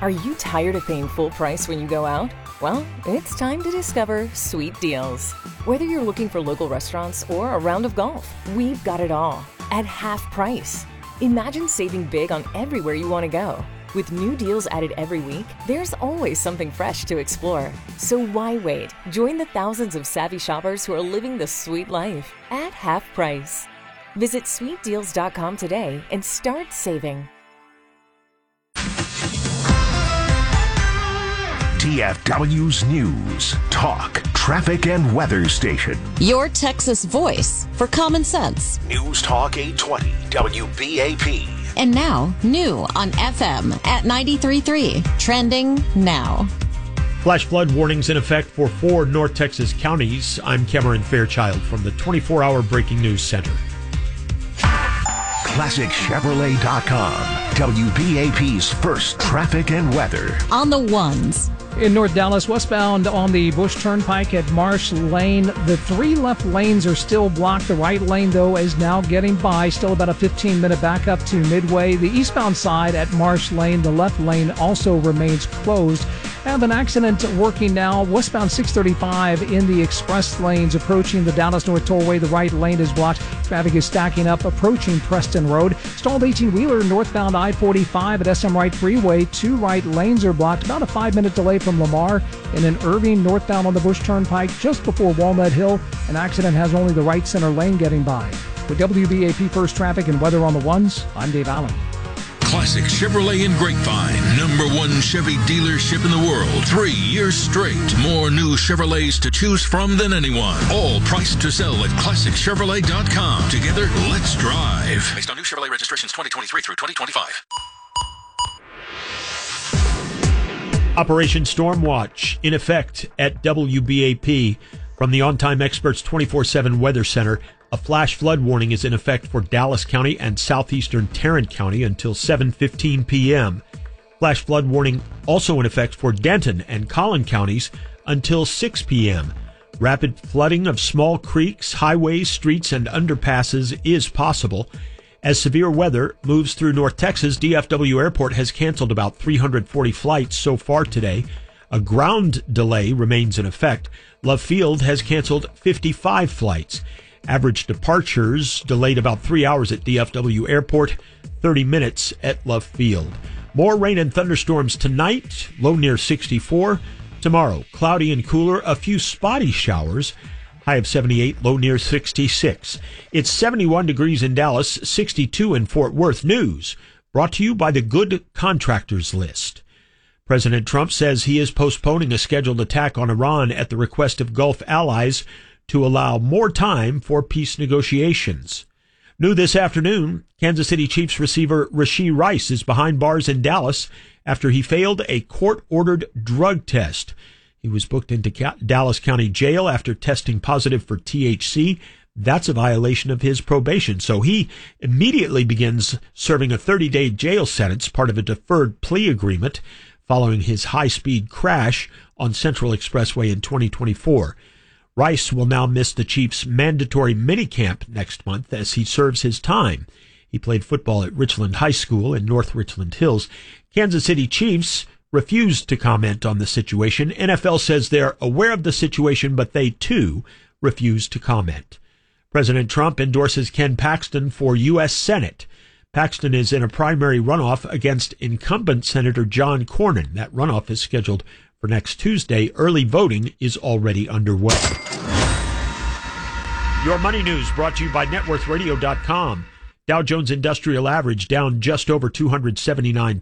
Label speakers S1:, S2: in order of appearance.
S1: Are you tired of paying full price when you go out? Well, it's time to discover Sweet Deals. Whether you're looking for local restaurants or a round of golf, we've got it all at half price. Imagine saving big on everywhere you want to go. With new deals added every week, there's always something fresh to explore. So why wait? Join the thousands of savvy shoppers who are living the sweet life at half price. Visit sweetdeals.com today and start saving.
S2: DFW's News, Talk, Traffic, and Weather Station.
S3: Your Texas voice for common sense.
S2: News Talk 820, WBAP.
S3: And now, new on FM at 93.3. Trending now.
S4: Flash flood warnings in effect for 4 North Texas counties. I'm Cameron Fairchild from the 24-hour Breaking News Center.
S2: ClassicChevrolet.com, WBAP's first traffic and weather.
S3: On the ones.
S5: In North Dallas, westbound on the Bush Turnpike at Marsh Lane, the 3 left lanes are still blocked. The right lane, though, is now getting by. Still about a 15-minute backup to Midway. The eastbound side at Marsh Lane, the left lane also remains closed. Have an accident working now. Westbound 635 in the express lanes approaching the Dallas North Tollway. The right lane is blocked. Traffic is stacking up approaching Preston Road. Stalled 18-wheeler northbound I-45 at SM Wright Freeway. 2 right lanes are blocked. About a 5-minute delay from Lamar. And in Irving, northbound on the Bush Turnpike just before Walnut Hill. An accident has only the right center lane getting by. With WBAP First Traffic and Weather on the Ones, I'm Dave Allen.
S6: Classic Chevrolet in Grapevine, #1 Chevy dealership in the world. 3 years straight. More new Chevrolets to choose from than anyone. All priced to sell at ClassicChevrolet.com. Together, let's drive. Based on new Chevrolet registrations 2023 through 2025.
S4: Operation Stormwatch in effect at WBAP. From the On Time Experts 24/7 Weather Center, a flash flood warning is in effect for Dallas County and southeastern Tarrant County until 7:15 p.m. Flash flood warning also in effect for Denton and Collin counties until 6 p.m. Rapid flooding of small creeks, highways, streets, and underpasses is possible. As severe weather moves through North Texas, DFW Airport has canceled about 340 flights so far today. A ground delay remains in effect. Love Field has canceled 55 flights. Average departures delayed about 3 hours at DFW Airport, 30 minutes at Love Field. More rain and thunderstorms tonight, low near 64. Tomorrow, cloudy and cooler, a few spotty showers, high of 78, low near 66. It's 71 degrees in Dallas, 62 in Fort Worth. News brought to you by the Good Contractors List. President Trump says he is postponing a scheduled attack on Iran at the request of Gulf allies to allow more time for peace negotiations. New this afternoon, Kansas City Chiefs receiver Rashee Rice is behind bars in Dallas after he failed a court-ordered drug test. He was booked into Dallas County Jail after testing positive for THC. That's a violation of his probation, so he immediately begins serving a 30-day jail sentence, part of a deferred plea agreement, following his high-speed crash on Central Expressway in 2024. Rice will now miss the Chiefs' mandatory minicamp next month as he serves his time. He played football at Richland High School in North Richland Hills. Kansas City Chiefs refused to comment on the situation. NFL says they're aware of the situation, but they, too, refuse to comment. President Trump endorses Ken Paxton for U.S. Senate. Paxton is in a primary runoff against incumbent Senator John Cornyn. That runoff is scheduled for next Tuesday. Early voting is already underway. Your money news brought to you by NetworthRadio.com. Dow Jones Industrial Average down just over 279